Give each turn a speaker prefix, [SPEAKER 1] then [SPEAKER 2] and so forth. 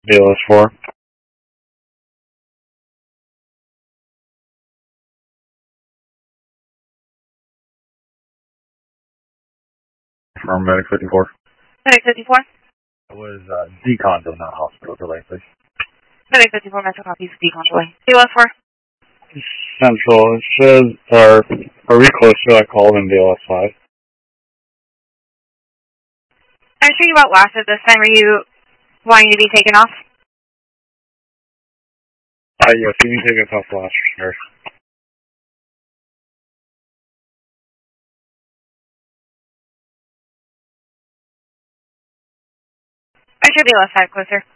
[SPEAKER 1] BLS4. From Medic 54.
[SPEAKER 2] Medic 54?
[SPEAKER 1] It was decon to not hospital delay, please.
[SPEAKER 2] Medic 54, Metro copies, decon delay. BLS4?
[SPEAKER 1] Central, it says, are we close to that call in BLS5?
[SPEAKER 2] I'm sure you outlasted this time. Are you wanting to be taken off?
[SPEAKER 1] Yes, you can take us off last for sure.
[SPEAKER 2] I'm sure BLS5 closer.